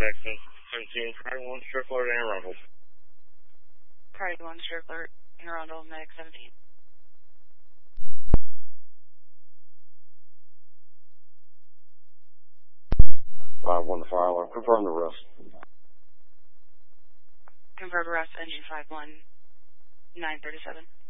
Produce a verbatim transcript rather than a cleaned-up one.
Jackson, seventeen, Priority one, Strip Alert, and Arundel. Priority one, Strip Alert, and Arundel, Medic seventeen. five one, the fire alarm. Confirm the arrest. Confirm arrest, engine five one, nine thirty-seven.